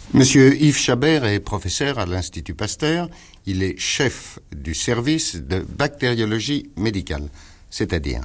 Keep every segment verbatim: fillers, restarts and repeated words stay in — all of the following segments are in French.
Monsieur Yves Chabert est professeur à l'Institut Pasteur. Il est chef du service de bactériologie médicale, c'est-à-dire...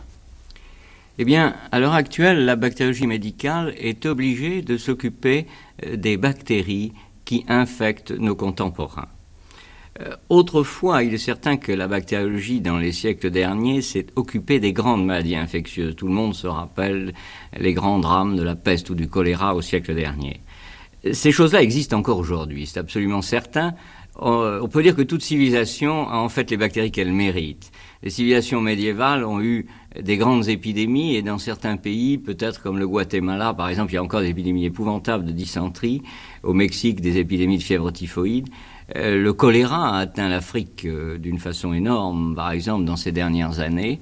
Eh bien, à l'heure actuelle, la bactériologie médicale est obligée de s'occuper des bactéries qui infectent nos contemporains. Euh, autrefois, il est certain que la bactériologie, dans les siècles derniers, s'est occupée des grandes maladies infectieuses. Tout le monde se rappelle les grands drames de la peste ou du choléra au siècle dernier. Ces choses-là existent encore aujourd'hui, c'est absolument certain. On peut dire que toute civilisation a en fait les bactéries qu'elle mérite. Les civilisations médiévales ont eu des grandes épidémies et dans certains pays, peut-être comme le Guatemala, par exemple, il y a encore des épidémies épouvantables de dysenterie. Au Mexique, des épidémies de fièvre typhoïde. Euh, le choléra a atteint l'Afrique euh, d'une façon énorme, par exemple, dans ces dernières années.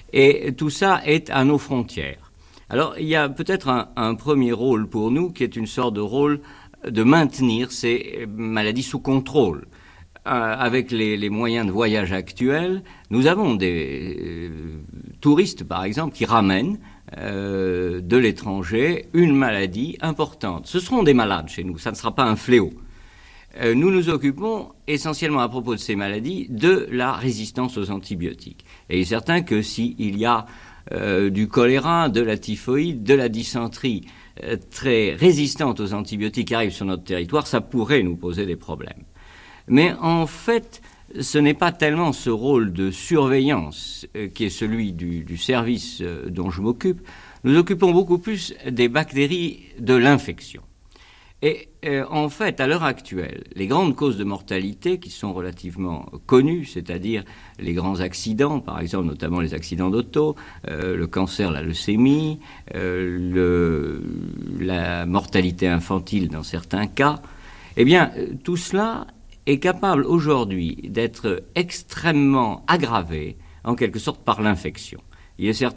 Et tout ça est à nos frontières. Alors, il y a peut-être un, un premier rôle pour nous qui est une sorte de rôle de maintenir ces maladies sous contrôle. Euh, avec les, les moyens de voyage actuels, nous avons des euh, touristes, par exemple, qui ramènent euh, de l'étranger une maladie importante. Ce seront des malades chez nous, ça ne sera pas un fléau. Euh, nous nous occupons essentiellement à propos de ces maladies de la résistance aux antibiotiques. Et il est certain que s'il y a euh, du choléra, de la typhoïde, de la dysenterie euh, très résistante aux antibiotiques qui arrivent sur notre territoire, ça pourrait nous poser des problèmes. Mais en fait, ce n'est pas tellement ce rôle de surveillance euh, qui est celui du, du service euh, dont je m'occupe. Nous occupons beaucoup plus des bactéries de l'infection. Et euh, en fait, à l'heure actuelle, les grandes causes de mortalité qui sont relativement connues, c'est-à-dire les grands accidents, par exemple notamment les accidents d'auto, euh, le cancer, la leucémie, euh, le, la mortalité infantile dans certains cas, eh bien, tout cela est capable aujourd'hui d'être extrêmement aggravé, en quelque sorte, par l'infection. Il est certain